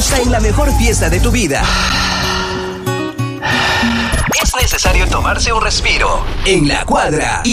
hasta en la mejor fiesta de tu vida. Es necesario tomarse un respiro. En La Cuadra.